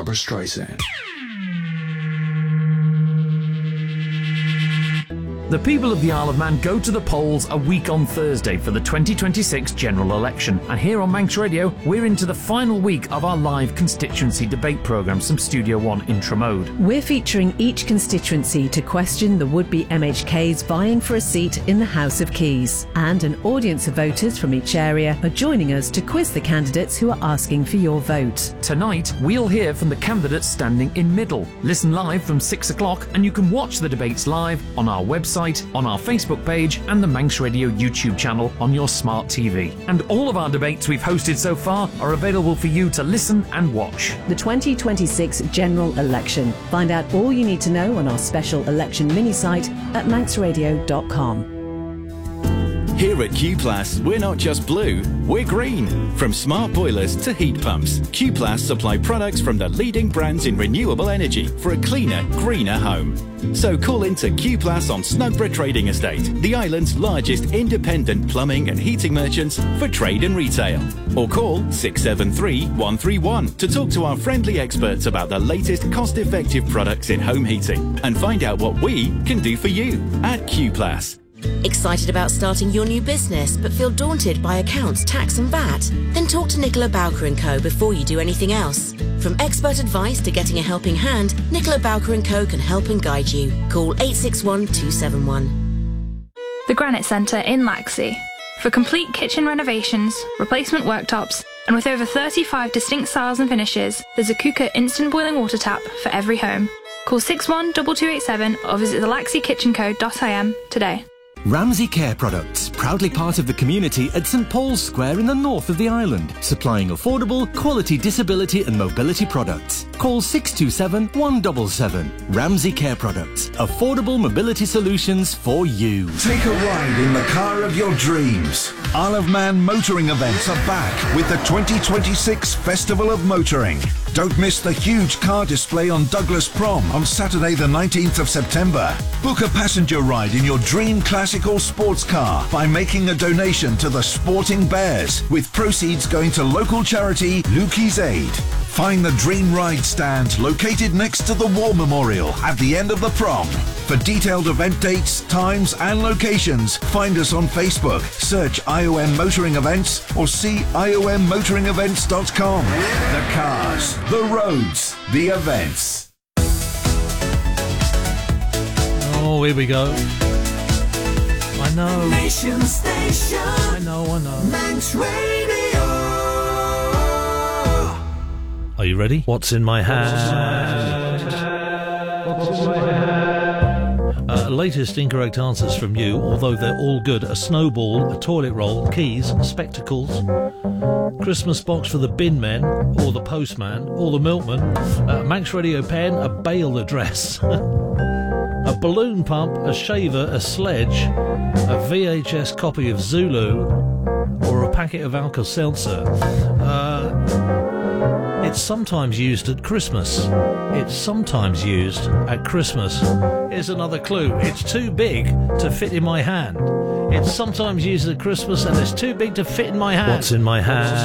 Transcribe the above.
Barbra Streisand. The people of the Isle of Man go to the polls a week on Thursday for the 2026 general election. And here on Manx Radio, we're into the final week of our live constituency debate programme, Some Studio One Intro Mode. We're featuring each constituency to question the would-be MHKs vying for a seat in the House of Keys. And an audience of voters from each area are joining us to quiz the candidates who are asking for your vote. Tonight, we'll hear from the candidates standing in middle. Listen live from 6 o'clock and you can watch the debates live on our website, on our Facebook page and the Manx Radio YouTube channel on your smart TV. And all of our debates we've hosted so far are available for you to listen and watch. The 2026 general election. Find out all you need to know on our special election mini-site at manxradio.com. Here at Q-Plus, we're not just blue, we're green. From smart boilers to heat pumps, Q-Plus supply products from the leading brands in renewable energy for a cleaner, greener home. So call into Q-Plus on Snugborough Trading Estate, the island's largest independent plumbing and heating merchants for trade and retail. Or call 673 131 to talk to our friendly experts about the latest cost-effective products in home heating and find out what we can do for you at Q-Plus. Excited about starting your new business but feel daunted by accounts, tax and VAT? Then talk to Nicola Bowker & Co before you do anything else. From expert advice to getting a helping hand, Nicola Bowker & Co can help and guide you. Call 861 271. The Granite Centre in Laxey. For complete kitchen renovations, replacement worktops, and with over 35 distinct styles and finishes, there's a Kuka instant boiling water tap for every home. Call 612287 or visit thelaxeykitchenco.im today. Ramsey Care Products, proudly part of the community at St Paul's Square in the north of the island, supplying affordable, quality disability and mobility products. Call 627 177. Ramsey Care Products, affordable mobility solutions for you. Take a ride in the car of your dreams. Isle of Man motoring events are back with the 2026 Festival of Motoring. Don't miss the huge car display on Douglas Prom on Saturday the 19th of September. Book a passenger ride in your dream classic or sports car by making a donation to the Sporting Bears, with proceeds going to local charity Lukey's Aid. Find the Dream Ride stand located next to the War Memorial at the end of the prom. For detailed event dates, times and locations, find us on Facebook, search IOM Motoring Events or see iommotoringevents.com. The cars, the roads, the events. Oh, here we go. I know. Nation Station. I know. Manx Radio. Are you ready? What's in my hand? Latest incorrect answers from you, although they're all good. A snowball, a toilet roll, keys, spectacles, Christmas box for the bin men, or the postman, or the milkman, a Manx Radio pen, a bail address, a balloon pump, a shaver, a sledge, a VHS copy of Zulu, or a packet of Alka-Seltzer. It's sometimes used at Christmas. It's sometimes used at Christmas. Here's another clue. It's too big to fit in my hand. It's sometimes used at Christmas and it's too big to fit in my hand. What's in my hand?